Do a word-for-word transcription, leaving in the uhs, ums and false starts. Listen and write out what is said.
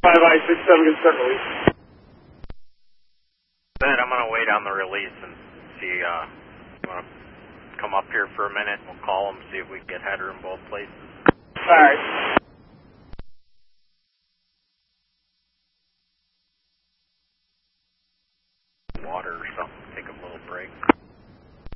five I six seven, get start release. Ben, I'm going to wait on the release and see, uh, you want to come up here for a minute? We'll call them, see if we can get header in both places. Alright. Water